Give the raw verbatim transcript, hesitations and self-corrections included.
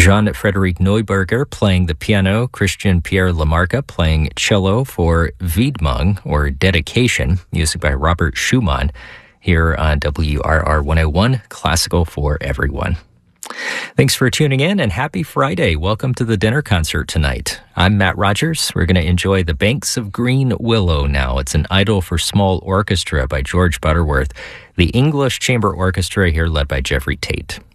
Jean-Frédéric Neuberger playing the piano, Christian Pierre Lamarca playing cello for Widmung, or Dedication, music by Robert Schumann, here on W R R one oh one, Classical for Everyone. Thanks for tuning in, and happy Friday. Welcome to the dinner concert tonight. I'm Matt Rogers. We're going to enjoy The Banks of Green Willow now. It's an idyll for small orchestra by George Butterworth. The English Chamber Orchestra here led by Jeffrey Tate.